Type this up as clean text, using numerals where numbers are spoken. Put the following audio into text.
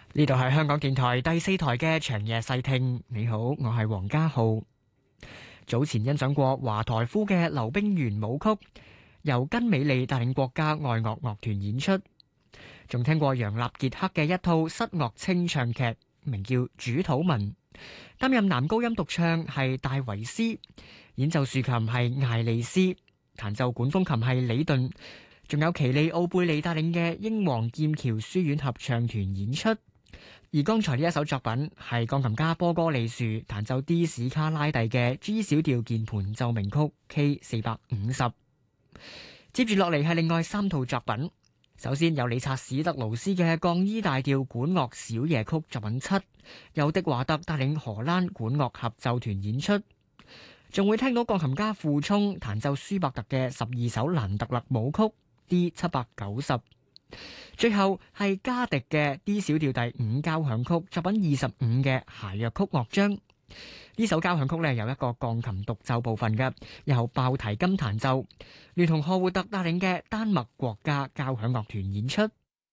呢度係香港電台第四台嘅長夜細聽。你好，我係黃家浩。早前欣賞過華台夫嘅《溜冰圓舞曲》，由根美利帶領國家愛樂樂團演出，仲聽過楊立傑克嘅一套室樂清唱劇，名叫《主禱文》。擔任男高音獨唱係戴維斯，演奏豎琴係艾利斯，彈奏管風琴係李頓，仲有奇利奧貝利帶領嘅英皇劍橋書院合唱團演出。而剛才呢一首作品係鋼琴家波哥利樹彈奏 D 史卡拉蒂嘅 G 小調鍵盤奏鳴曲 K450。接住落嚟係另外三套作品，首先有理察史特勞斯嘅降 E 大調管樂小夜曲作品7，由迪華特帶領荷蘭管樂合奏團演出，仲會聽到鋼琴家傅聰彈奏舒伯特嘅12首蘭特勒舞曲 D790。最後係加迪嘅 D 小調第5交響曲作品25嘅諧謔曲樂章。呢首交響曲呢有一個鋼琴獨奏部分嘅，由鮑提金彈奏，聯同賀活特帶領嘅丹麥國家交響樂團演出。